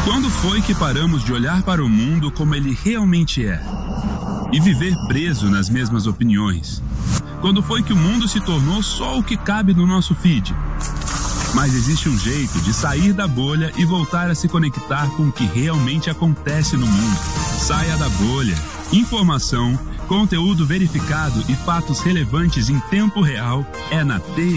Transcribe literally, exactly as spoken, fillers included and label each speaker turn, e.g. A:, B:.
A: Quando foi que paramos de olhar para o mundo como ele realmente é? E viver preso nas mesmas opiniões? Quando foi que o mundo se tornou só o que cabe no nosso feed? Mas existe um jeito de sair da bolha e voltar a se conectar com o que realmente acontece no mundo. Saia da bolha. Informação, conteúdo verificado e fatos relevantes em tempo real é na T